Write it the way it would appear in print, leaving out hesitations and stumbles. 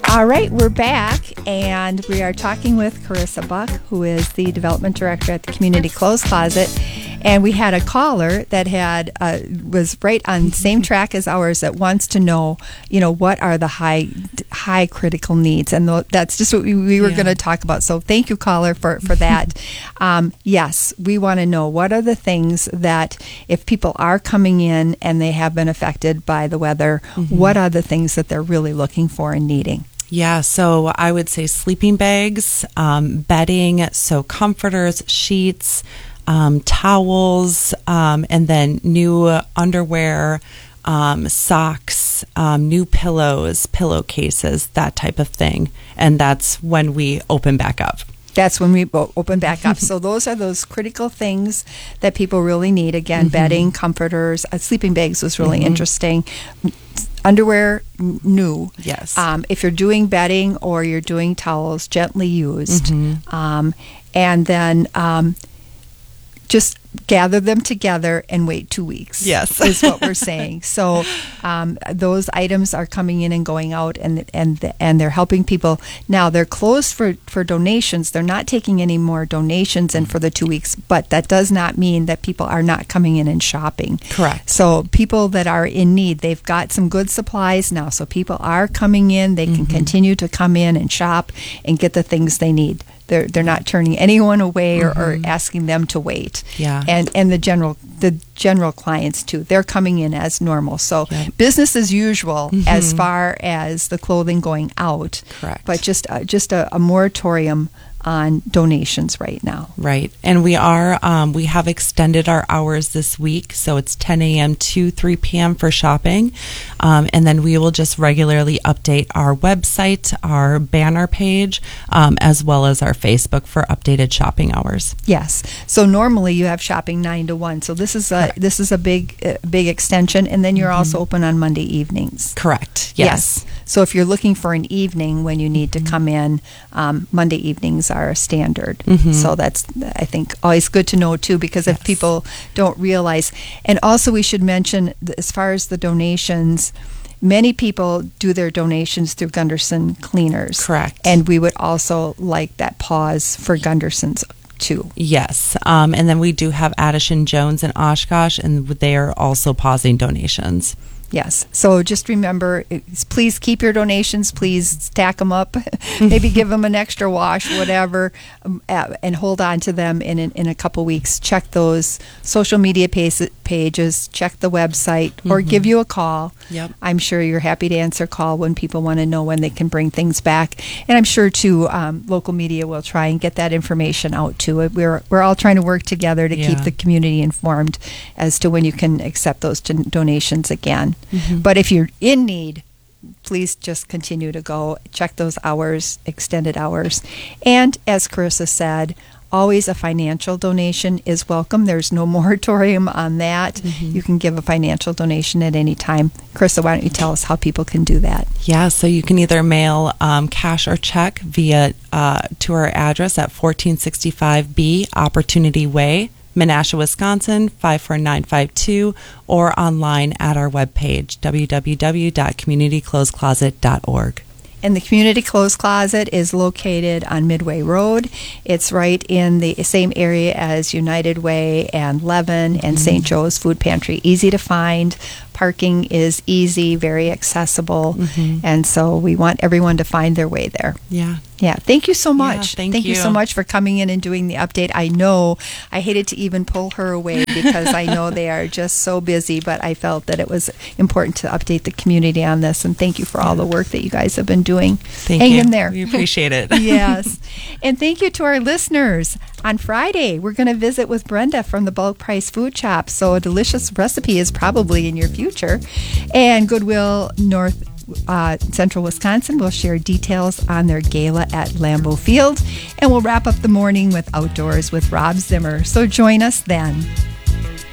All right, we're back, and we are talking with Carissa Buck, who is the development director at the Community Clothes Closet. And we had a caller that was right on the same track as ours that wants to know, what are the high critical needs, and that's just what we were going to talk about. So thank you, caller, for that. Yes, we want to know what are the things that if people are coming in and they have been affected by the weather, what are the things that they're really looking for and needing? Yeah, so I would say sleeping bags, bedding, so comforters, sheets, towels, and then new underwear, socks, new pillows, pillowcases, that type of thing. And that's when we open back up. That's when we open back up. So those are those critical things that people really need. Again, bedding, comforters, sleeping bags was really interesting. Underwear, new. Yes. If you're doing bedding or you're doing towels, gently used. And then just gather them together and wait 2 weeks. Yes. Is what we're saying. So those items are coming in and going out, and they're helping people. Now, they're closed for donations. They're not taking any more donations in for the 2 weeks, but that does not mean that people are not coming in and shopping. Correct. So people that are in need, they've got some good supplies now, so people are coming in. They can continue to come in and shop and get the things they need. They're not turning anyone away or asking them to wait. Yeah. And the general clients too. They're coming in as normal. So business as usual as far as the clothing going out. Correct. But just a moratorium on donations right now. Right. And we have extended our hours this week, so it's 10 a.m. to 3 p.m. for shopping. And then we will just regularly update our website, our banner page, as well as our Facebook for updated shopping hours. Yes. So normally you have shopping 9 to 1. So this is a big extension, and then you're also open on Monday evenings. Correct. Yes. So if you're looking for an evening when you need to come in, Monday evenings are a standard. So that's, I think, always good to know too, because if people don't realize. And also we should mention, as far as the donations, many people do their donations through Gunderson Cleaners. Correct. And we would also like that pause for Gunderson's too. Yes. And then we do have Addison Jones and Oshkosh, and they are also pausing donations. Yes. So just remember, please keep your donations. Please stack them up. Maybe give them an extra wash, whatever, and hold on to them in a couple weeks. Check those social media pages. Check the website, or give you a call. Yep. I'm sure you're happy to answer call when people want to know when they can bring things back. And I'm sure too, local media will try and get that information out too. We're all trying to work together to keep the community informed as to when you can accept those donations again. But if you're in need, please just continue to go. Check those hours, extended hours. And as Carissa said, always a financial donation is welcome. There's no moratorium on that. You can give a financial donation at any time. Carissa, why don't you tell us how people can do that? Yeah, so you can either mail cash or check via to our address at 1465B Opportunity Way, Menasha, Wisconsin, 54952, or online at our webpage, www.communityclothescloset.org. And the Community Clothes Closet is located on Midway Road. It's right in the same area as United Way and Levin and St. Joe's Food Pantry. Easy to find. Parking is easy, very accessible. And so we want everyone to find their way there. Yeah. Thank you so much. Yeah, thank you so much for coming in and doing the update. I know I hated to even pull her away because I know they are just so busy, but I felt that it was important to update the community on this. And thank you for all the work that you guys have been doing. Hang in there. We appreciate it. Yes. And thank you to our listeners. On Friday, we're going to visit with Brenda from the Bulk Price Food Shop. So a delicious recipe is probably in your future. And Goodwill North Central Wisconsin will share details on their gala at Lambeau Field. And we'll wrap up the morning with Outdoors with Rob Zimmer. So join us then.